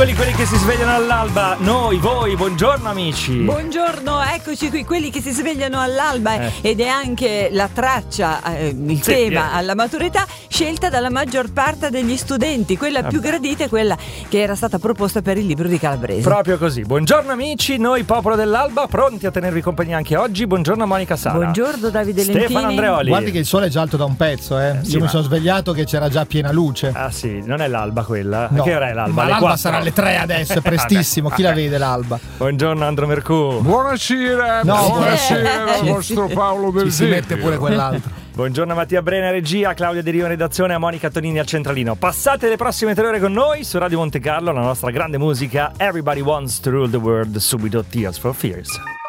Quelli che si svegliano all'alba, noi, voi, buongiorno amici. Buongiorno, eccoci qui, quelli che si svegliano all'alba ed è anche la traccia, il tema alla maturità scelta dalla maggior parte degli studenti, quella più gradita è quella che era stata proposta per il libro di Calabrese. Proprio così, buongiorno amici, noi popolo dell'alba, pronti a tenervi compagnia anche oggi, buongiorno Monica Sala. Buongiorno Davide Lentini. Stefano Andreoli. Guardi che il sole è già alto da un pezzo, sì, io mi sono svegliato che c'era già piena luce. Ah sì, non è l'alba quella? No, che ora è l'alba? ma alle l'alba 4? sarà alle 3 adesso, è prestissimo, chi la vede l'alba? Buongiorno Andro Mercù. Buonasera, No, buonasera sì, vostro sì. Paolo Del Si mette pure quell'altro. Buongiorno Mattia Brena regia, Claudia Di Rio in redazione, a Monica Tonini al centralino. Passate le prossime 3 ore con noi su Radio Monte Carlo, la nostra grande musica Everybody Wants to Rule the World, subito Tears for Fears.